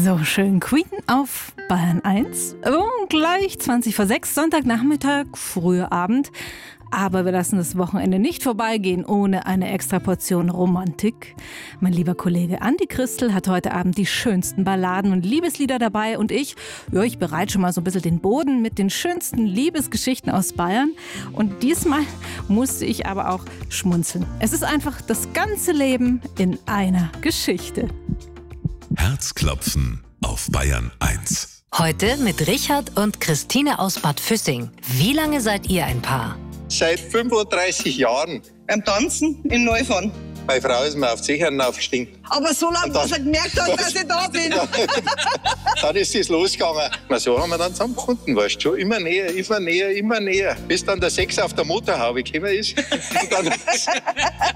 So schön. Queen auf Bayern 1. Gleich 20 vor 6, Sonntagnachmittag, früher Abend. Aber wir lassen das Wochenende nicht vorbeigehen ohne eine extra Portion Romantik. Mein lieber Kollege Andi Christel hat heute Abend die schönsten Balladen und Liebeslieder dabei und ich bereite schon mal so ein bisschen den Boden mit den schönsten Liebesgeschichten aus Bayern. Und diesmal musste ich aber auch schmunzeln. Es ist einfach das ganze Leben in einer Geschichte. Herzklopfen auf Bayern 1. Heute mit Richard und Christine aus Bad Füssing. Wie lange seid ihr ein Paar? Seit 35 Jahren. Beim Tanzen in Neufahren. Meine Frau ist mir auf die Sichern aufgestiegen. Aber so lange, bis er gemerkt hat, dass ich da bin. Dann ist es losgegangen. Na, so haben wir dann zusammengefunden, weißt du schon. Immer näher, immer näher, immer näher. Bis dann der Sex auf der Motorhaube gekommen ist. Und dann